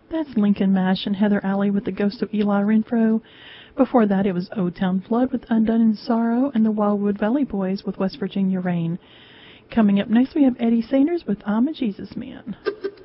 That's Lincoln Mash and Heather Alley with the Ghost of Eli Renfro. Before that, it was O Town Flood with Undone in Sorrow and the Wildwood Valley Boys with West Virginia Rain. Coming up next, we have Eddie Sanders with I'm a Jesus Man.